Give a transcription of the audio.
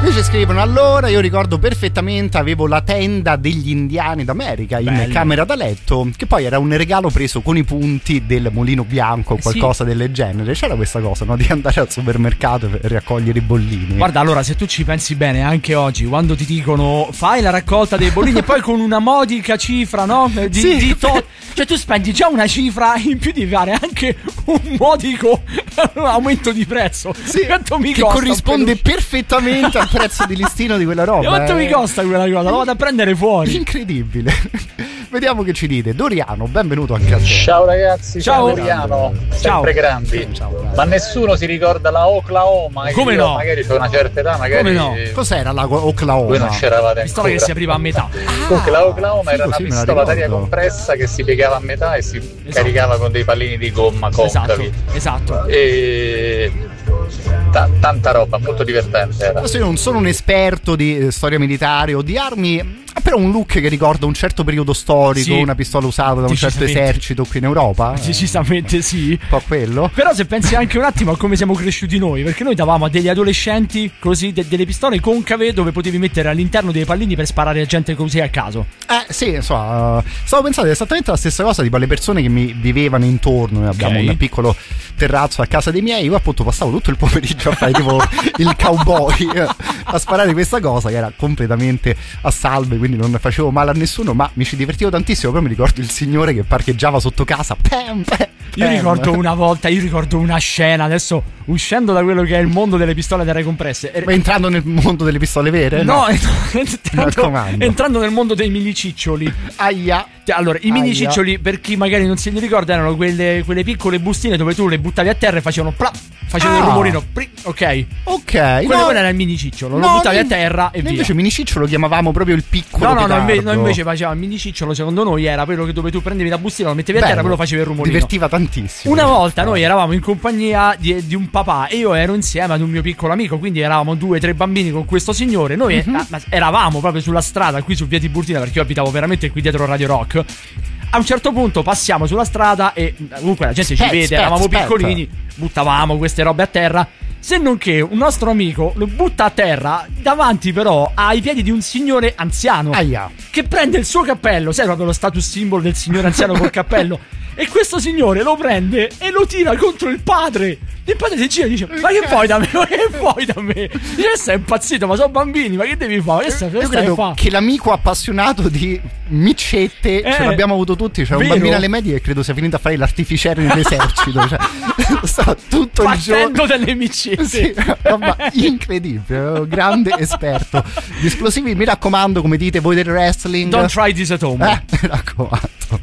Invece scrivono: allora io ricordo perfettamente, avevo la tenda degli indiani d'America in camera da letto, che poi era un regalo preso con i punti del Mulino Bianco o qualcosa del genere. C'era questa cosa, no? Di andare al supermercato per raccogliere i bollini. Guarda, allora, se tu ci pensi bene, anche oggi quando ti dicono fai la raccolta dei bollini e poi con una modica cifra, no? Cioè tu spendi già una cifra in più di fare anche un modico aumento di prezzo. Sì, che corrisponde perfettamente al prezzo di listino di quella roba. Quanto mi costa quella cosa? La vado a prendere fuori. Incredibile. Vediamo che ci dite. Doriano, benvenuto anche a te. Ciao ragazzi, ciao Doriano, sempre grandi. Ciao. Ma nessuno si ricorda la Oklahoma? Come no? Magari c'è una certa età, magari. Come no? Cos'era la Oklahoma? Voi non c'eravate pistola che si apriva a metà. Comunque la Oklahoma era una pistola d'aria compressa che si piegava a metà e si caricava con dei pallini di gomma concavi. Esatto. E tanta roba, molto divertente era. Io non sono un esperto di storia militare o di armi, però un look che ricorda un certo periodo storico, una pistola usata da un certo esercito qui in Europa. Decisamente sì. Un po' quello. Però se pensi anche un attimo a come siamo cresciuti noi, perché noi davamo a degli adolescenti così delle pistole concave dove potevi mettere all'interno dei pallini per sparare a gente così a caso. Sì, insomma, stavo pensando esattamente la stessa cosa, tipo alle persone che mi vivevano intorno. Noi abbiamo un piccolo terrazzo a casa dei miei, io appunto passavo tutto il pomeriggio a fare tipo il cowboy a sparare questa cosa che era completamente a salve, quindi non facevo male a nessuno, ma mi ci divertivo tantissimo. Poi mi ricordo il signore che parcheggiava sotto casa. Io ricordo una scena, adesso uscendo da quello che è il mondo delle pistole d'aria compresse, ma entrando nel mondo delle pistole vere? No, entrando nel mondo dei miniciccioli. Aia. Allora, i miniciccioli, per chi magari non se li ricorda, erano quelle piccole bustine dove tu le buttavi a terra e facevano il rumorino. Ok. Quello era il minicicciolo, lo buttavi a terra e via. Invece minicicciolo lo chiamavamo proprio il piccolo petardo. No, invece faceva il minicicciolo, secondo noi era quello che dove tu prendevi la bustina, lo mettevi a terra e quello faceva il rumorino. Divertiva tantissimo. Una volta noi eravamo in compagnia di un papà e io ero insieme ad un mio piccolo amico, quindi eravamo 2 o 3 bambini con questo signore. Noi eravamo proprio sulla strada qui su Via Tiburtina, perché io abitavo veramente qui dietro Radio Rock. A un certo punto passiamo sulla strada e comunque la gente ci vede, eravamo piccolini, buttavamo queste robe a terra. Se non che un nostro amico lo butta a terra davanti però ai piedi di un signore anziano. Che prende il suo cappello, sai proprio lo status symbol del signore anziano col cappello. E questo signore lo prende e lo tira contro il padre. Il padre si gira e dice: ma che vuoi da me? Ma che vuoi da me? Dice: sei impazzito, ma sono bambini, ma che devi fare? Io credo che l'amico appassionato di micette ce l'abbiamo avuto tutti. C'era un bambino alle medie che credo sia finito a fare l'artificiere nell'esercito. Cioè, sta tutto il giorno delle micette. Sì, incredibile, grande esperto di esplosivi. Mi raccomando, come dite voi del wrestling, don't try this at home. Mi raccomando.